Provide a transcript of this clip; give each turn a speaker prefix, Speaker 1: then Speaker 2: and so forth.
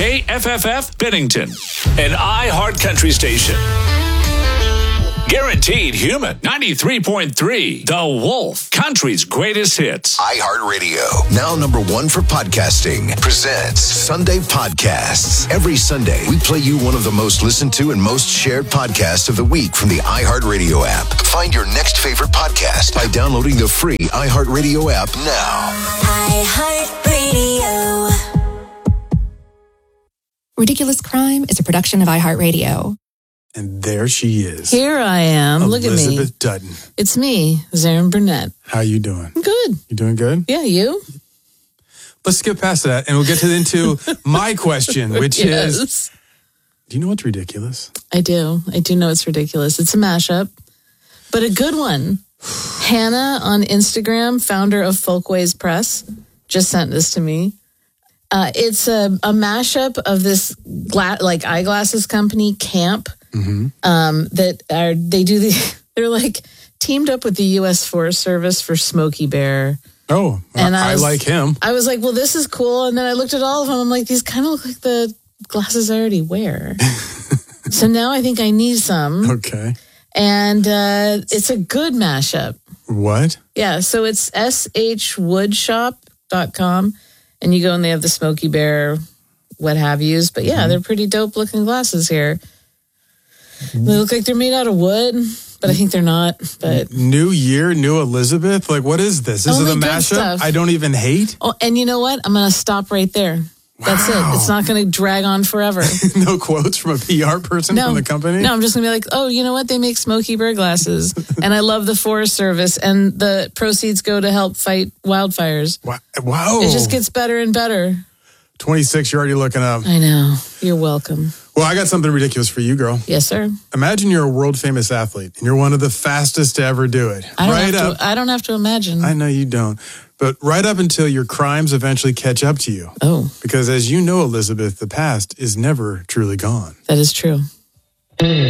Speaker 1: KFFF Bennington, an iHeart Country station. Guaranteed human. 93.3 The Wolf, country's greatest hits.
Speaker 2: iHeartRadio, now number one for podcasting, presents Sunday Podcasts. Every Sunday, we play you one of the most listened to and most shared podcasts of the week from the iHeartRadio app. Find your next favorite podcast by downloading the free iHeartRadio app now.
Speaker 3: iHeartRadio. Ridiculous Crime is a production of iHeartRadio.
Speaker 4: And there she is.
Speaker 5: Here I am. Look at me.
Speaker 4: Elizabeth Dutton.
Speaker 5: It's me, Zarin Burnett.
Speaker 4: How you doing?
Speaker 5: I'm good.
Speaker 4: You doing good?
Speaker 5: Yeah, you?
Speaker 4: Let's skip past that and we'll get into my question, which is, do you know what's ridiculous?
Speaker 5: I do. I do know it's ridiculous. It's a mashup, but a good one. Hannah on Instagram, founder of Folkways Press, just sent this to me. It's a mashup of this eyeglasses company, Camp. They're like teamed up with the U.S. Forest Service for Smokey Bear.
Speaker 4: Oh, and I like him.
Speaker 5: I was like, well, this is cool. And then I looked at all of them. I'm like, these kind of look like the glasses I already wear. So now I think I need some.
Speaker 4: Okay.
Speaker 5: And it's a good mashup.
Speaker 4: What?
Speaker 5: Yeah. So it's shwoodshop.com. And you go and they have the Smokey Bear, what have yous. But yeah, they're pretty dope looking glasses here. They look like they're made out of wood, but I think they're not. But
Speaker 4: New Year, new Elizabeth? Like, what is this? This is a mashup
Speaker 5: stuff.
Speaker 4: I don't even hate?
Speaker 5: Oh, and you know what? I'm going to stop right there. That's it. It's not going to drag on forever.
Speaker 4: No quotes from a PR person from the company?
Speaker 5: No, I'm just going to be like, oh, you know what? They make Smokey Bear glasses. And I love the Forest Service. And the proceeds go to help fight wildfires.
Speaker 4: Wow.
Speaker 5: It just gets better and better.
Speaker 4: 26, you're already looking up.
Speaker 5: I know. You're welcome.
Speaker 4: Well, I got something ridiculous for you, girl.
Speaker 5: Yes, sir.
Speaker 4: Imagine you're a world famous athlete and you're one of the fastest to ever do it.
Speaker 5: I don't have to imagine.
Speaker 4: I know you don't. But right up until your crimes eventually catch up to you.
Speaker 5: Oh.
Speaker 4: Because as you know, Elizabeth, the past is never truly gone.
Speaker 5: That is true.